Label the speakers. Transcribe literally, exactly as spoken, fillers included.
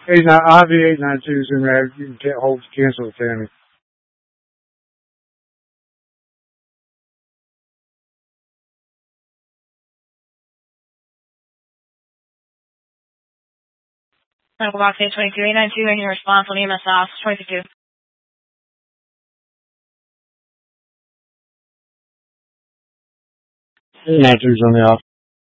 Speaker 1: Eight nine I V eight nine two is in there. You can hold cancel it, Tammy.
Speaker 2: Medical box eight twenty two eight nine two, and your response on E M S off twenty two.
Speaker 1: Eight nine two is on the off.